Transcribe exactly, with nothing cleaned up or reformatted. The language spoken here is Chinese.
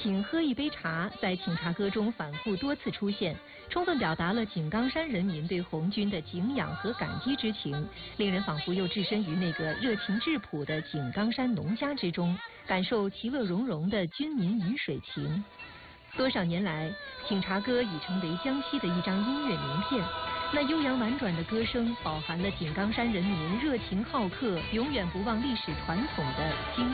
请喝一杯茶在请茶歌中反复多次出现，充分表达了井冈山人民对红军的敬仰和感激之情，令人仿佛又置身于那个热情质朴的井冈山农家之中，感受其乐融融的军民鱼水情。多少年来，请茶歌已成为江西的一张音乐名片。那悠扬婉转的歌声，饱含了井冈山人民热情好客、永远不忘历史传统的精